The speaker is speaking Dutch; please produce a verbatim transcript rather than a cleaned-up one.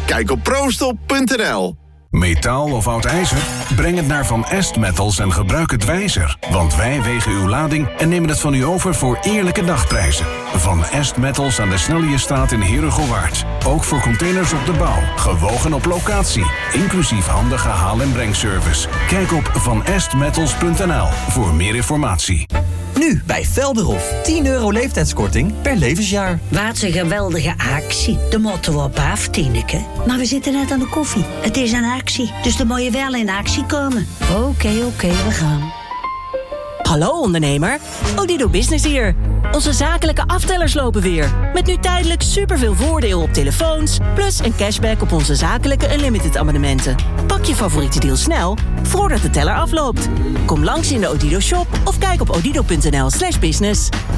Kijk op proostop punt n l. Metaal of oud ijzer? Breng het naar Van Est Metals en gebruik het wijzer. Want wij wegen uw lading en nemen het van u over voor eerlijke dagprijzen. Van Est Metals aan de Sneljestraat in Herugelwaard. Ook voor containers op de bouw. Gewogen op locatie. Inclusief handige haal- en brengservice. Kijk op van est metals punt n l voor meer informatie. Nu bij Velderhof. tien euro leeftijdskorting per levensjaar. Wat een geweldige actie. De motto op af, Tineke. Maar we zitten net aan de koffie. Het is een actie, dus dan moet je wel in actie komen. Oké, okay, oké, okay, we gaan. Hallo ondernemer, Odido Business hier. Onze zakelijke aftellers lopen weer. Met nu tijdelijk superveel voordeel op telefoons... plus een cashback op onze zakelijke unlimited abonnementen. Pak je favoriete deal snel, voordat de teller afloopt. Kom langs in de Odido shop of kijk op odido punt n l slash business.